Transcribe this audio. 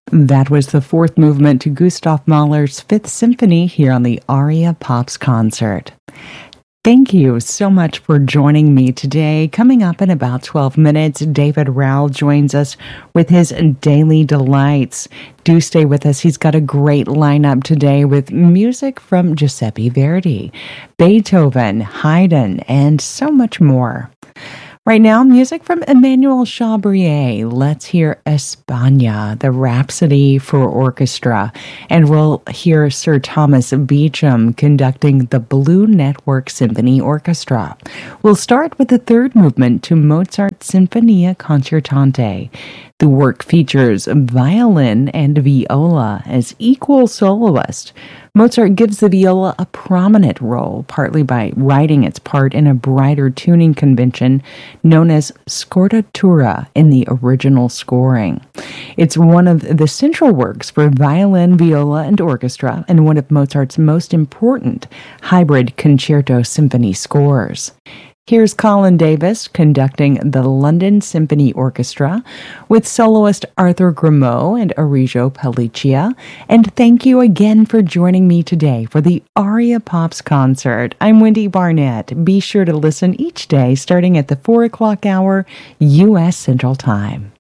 That was the fourth movement to Gustav Mahler's Fifth Symphony here on the Aria Pops concert. Thank you so much for joining me today. Coming up in about 12 minutes, David Rowell joins us with his Daily Delights. Do stay with us. He's got a great lineup today with music from Giuseppe Verdi, Beethoven, Haydn, and so much more. Right now, music from Emmanuel Chabrier. Let's hear España, the Rhapsody for Orchestra. And we'll hear Sir Thomas Beecham conducting the Blue Network Symphony Orchestra. We'll start with the third movement to Mozart's Sinfonia Concertante. The work features violin and viola as equal soloists. Mozart gives the viola a prominent role, partly by writing its part in a brighter tuning convention known as scordatura in the original scoring. It's one of the central works for violin, viola, and orchestra, and one of Mozart's most important hybrid concerto symphony scores. Here's Colin Davis conducting the London Symphony Orchestra with soloist Arthur Grimaud and Arezzo Pelliccia. And thank you again for joining me today for the Aria Pops concert. I'm Wendy Barnett. Be sure to listen each day starting at the 4 o'clock hour U.S. Central Time.